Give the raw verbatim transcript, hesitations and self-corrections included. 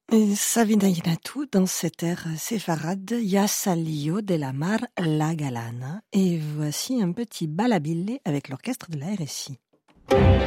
Et Sabina Yinatou dans cette air séfarade Ya Salio de la Mar La Galana. Et voici un petit balabilé avec l'orchestre de la R S I.